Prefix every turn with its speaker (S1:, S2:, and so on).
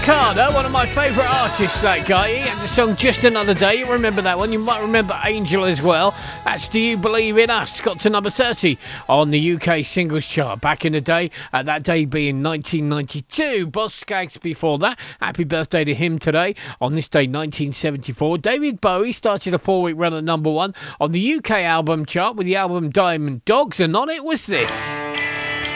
S1: Carter, one of my favourite artists, that guy. He had the song Just Another Day. You remember that one. You might remember Angel as well. That's Do You Believe in Us? Got to number 30 on the UK singles chart back in the day. That day being 1992. Boz Scaggs before that. Happy birthday to him today. On this day, 1974. David Bowie started a 4-week run at number 1 on the UK album chart with the album Diamond Dogs. And on it was this.